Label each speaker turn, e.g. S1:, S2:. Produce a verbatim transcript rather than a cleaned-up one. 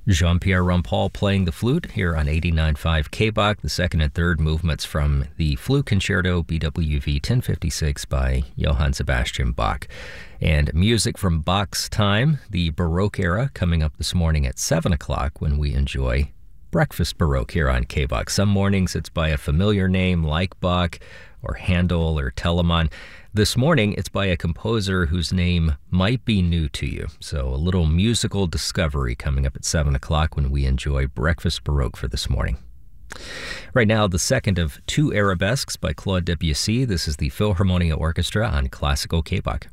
S1: Jean-Pierre Rampal playing the flute here on eighty-nine point five K B O C, the second and third movements from the Flute Concerto B W V ten fifty-six by Johann Sebastian Bach. And music from Bach's time, the Baroque era, coming up this morning at seven o'clock when we enjoy Breakfast Baroque here on K B O C. Some mornings it's by a familiar name like Bach or Handel or Telemann. This morning, it's by a composer whose name might be new to you. So a little musical discovery coming up at seven o'clock when we enjoy Breakfast Baroque for this morning. Right now, the second of two arabesques by Claude Debussy. This is the Philharmonia Orchestra on Classical K B O C.